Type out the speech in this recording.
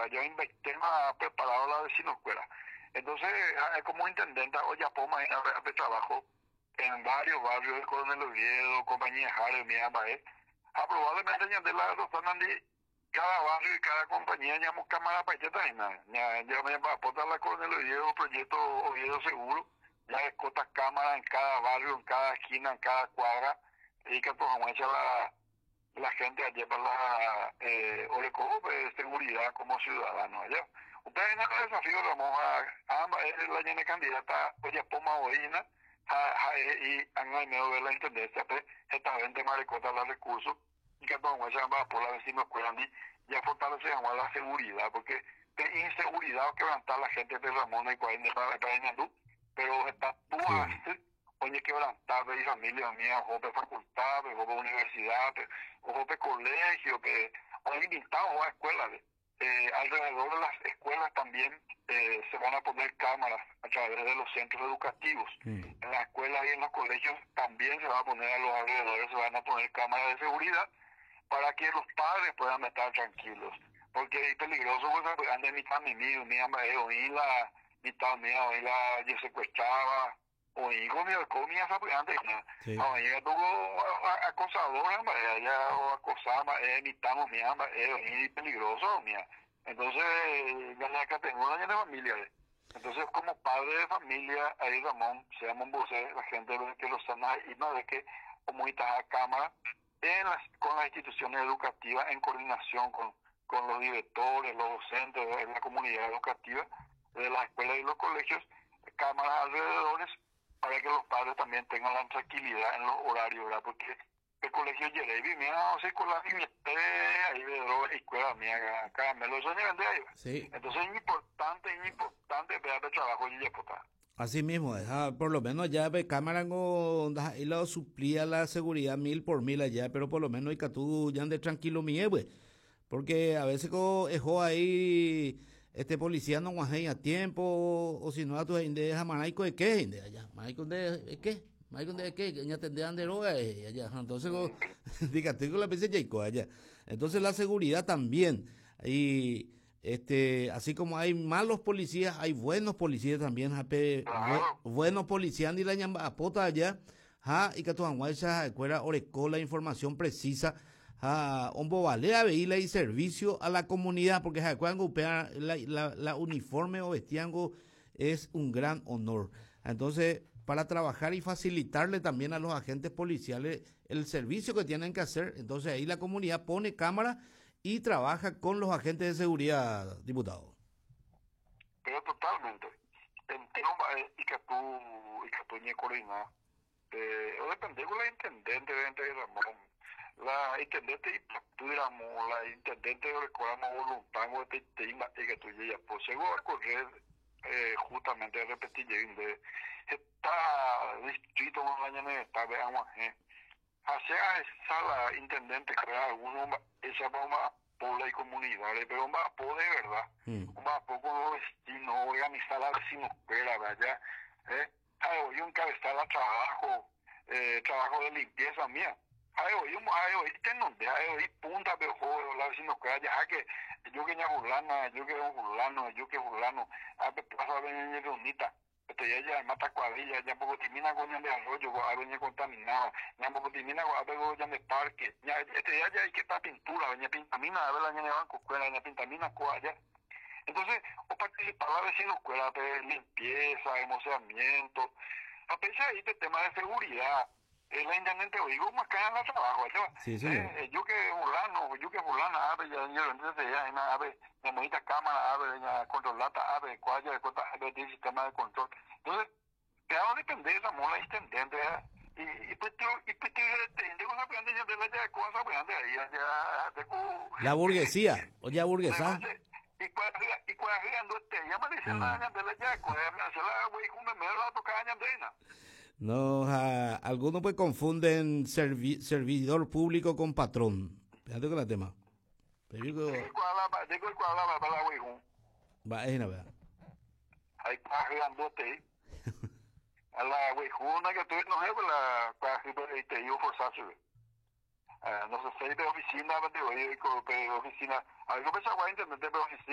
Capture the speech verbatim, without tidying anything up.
¿verdad? Yo en tema preparado la vecinoscuela. Entonces, eh, como intendente, hoy ya pongo de trabajo en varios barrios de Coronel Oviedo, Compañía Jare, Miamae. Ah, probablemente ya de la Rosana cada barrio y cada compañía llamamos cámara para que ya ya me aporta la Coronel Oviedo, proyecto Oviedo Seguro, ya escotas cámaras en cada barrio, en cada esquina, en cada cuadra, y que pues vamos a echar la, la gente allá para la eh, Oreco, de seguridad como ciudadano allá. Ustedes en el desafío vamos a ambas, la llena candidata, oye, poma oína, y han medio de la intendencia, pues, esta gente maricota los recursos, y que vamos a echar por la vecina escuela, ya fortalece la seguridad, porque de inseguridad que levantar la gente de Ramón y cuarenta para para pero está tú así, oye, que levantar de familia mía, o de facultad, o de universidad, o de colegio, que o invitado a escuelas, eh, alrededor de las escuelas también eh, se van a poner cámaras a través de los centros educativos. Mm. En las escuelas y en los colegios también se va a poner a los alrededores, se van a poner cámaras de seguridad para que los padres puedan estar tranquilos. Porque es peligroso, pues, ande mitad mi mío, mi ama, oí la mitad mía, oí la, yo secuestraba, oí comía, comía, esa, pues, antes, oí, yo tuvo acosador, ya, o acosaba, eh, mitad, mi ama, eh, oí peligroso, mía. Entonces, ya la que tengo una de familia, entonces, como padre de familia, ahí Ramón, seamos vos, la gente que los sana y no de que, como está a cámara, en las, con las instituciones educativas, en coordinación con, con los directores, los docentes de la comunidad educativa, de las escuelas y los colegios, cámaras alrededores, para que los padres también tengan la tranquilidad en los horarios, ¿verdad? Porque el colegio Yerevi, mira, no sé, con la línea ahí de droga, escuela mía, caramelo, eso es de ahí. Sí. Entonces es importante, es importante ver el trabajo de Yepota. Así mismo, deja, por lo menos ya ve cámara con y lo suplía la seguridad mil por mil allá, pero por lo menos y que tú ya andes tranquilo mi güey, porque a veces co ejo ahí este policía no guaje a tiempo, o si no a tu gente deja manaico de qué de allá, manaico de qué, manaico de qué, que ya tendrían de droga allá, entonces diga tú con la pese jaico allá, entonces la seguridad también y Este, así como hay malos policías, hay buenos policías también, jape, Claro. bu, buenos policías ni la llama apota allá, ja, y que tu anguacha escuela orecó la información precisa, ja, hombo vale a veíla y servicio a la comunidad, porque ja, cuando la, la, la uniforme o vestiango es un gran honor. Entonces, para trabajar y facilitarle también a los agentes policiales el servicio que tienen que hacer, entonces ahí la comunidad pone cámara y trabaja con los agentes de seguridad, diputado. Pero totalmente. Entiendo y que tú, y que tú ni coordinar. Eh, o depende con la intendente de Ramón. La intendente y tú digamos, la intendente de recordamos voluntario de tema y que tú ya pues seguro a correr eh, justamente repetir de está distrito mañana está veamos eh hacia esa la intendente crea alguno esa bomba pobla y comunidades, pero un vapo de verdad, mm. un vapo con los vecinos, organizar la vecinoscuela, ¿verdad? ¿Eh? Ay, yo encabezar el trabajo, eh, trabajo de limpieza mía. Ay, yo, ay, yo, tengo de ay, yo, punta de juego, la vecinoscuela, ya que yo que ya burlano, yo que burlano, yo que burlano, a ver, pasa a venir bonita. Este ya ya mata cuadrilla, ya poco termina con de arroyo, a venir contaminado, ya poco termina con a ver ya de parque, ya este ya ya hay que estar pintura, venía pintamina, a ver la niña de banco, escuela, venía pintamina, allá. Entonces, o participar la vecina escuela de limpieza, emocionamiento, a pesar de este tema de seguridad, el intendente oigo más que en el trabajo, sí, señor. Eh, yo que fulano, yo que fulano, a ver, ya yo entonces ya a ver, la monita cámara, a ver, ya controlata, a ver, cuál ya de a ver, el sistema de control. Entonces, te hago depender de la mola intendente, y y pues tú, y pues tú, te cosa aprende ya de la ya cosa aprende ahí, ya de la burguesía, oye, burguesa. Y cuando y cuando este, ya me dicen la de la ya, cuando me hace la güey, como me la toca ya de no, uh, algunos pues confunden servi servidor público con patrón. Fíjate con el tema. Digo el cuadra, digo el cuadra para la güey. Va, es nada. Ahí pagándote. A la güey, una que tú no sabes la cuadra te yo forzarse. No sé si de oficina, de oficina, algo que se va a entender de oficina.